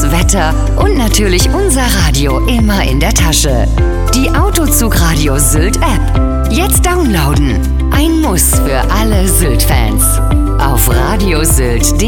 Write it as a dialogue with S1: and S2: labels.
S1: das Wetter und natürlich unser Radio immer in der Tasche. Die Autozug-Radio Sylt App. Jetzt downloaden. Ein Muss für alle Sylt-Fans. Auf radiosylt.de